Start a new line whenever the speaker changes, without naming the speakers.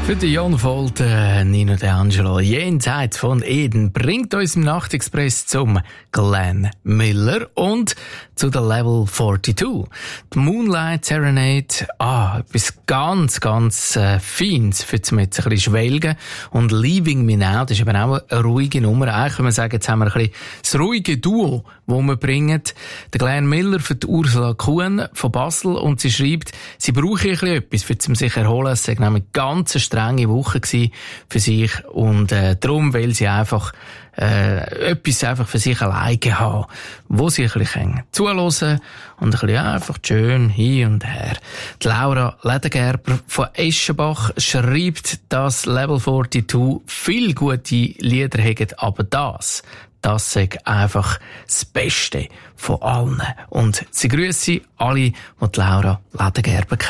Für den Jan Volt, Nino D'Angelo, jenseits von Eden, bringt uns im Nachtexpress zum Glenn Miller und zu der Level 42. Die Moonlight Serenade, etwas ganz, ganz Feines für zum jetzt ein bisschen schwelgen. Und Leaving Me Now, das ist eben auch eine ruhige Nummer. Eigentlich kann man sagen, jetzt haben wir ein bisschen das ruhige Duo, das wir bringen. Der Glenn Miller für die Ursula Kuhn von Basel, und sie schreibt, sie brauche ein bisschen etwas, für sich erholen. Es sei nämlich ganz eine strenge Woche gewesen für sich, und darum will sie einfach etwas einfach für sich alleine haben, wo sie ein bisschen zuhören und ein bisschen einfach schön hin und her. Die Laura Ledergerber von Eschenbach schreibt, dass Level 42 viele gute Lieder haben, aber das sei einfach das Beste von allen. Und sie grüsse alle, die Laura Ledergerber kennen.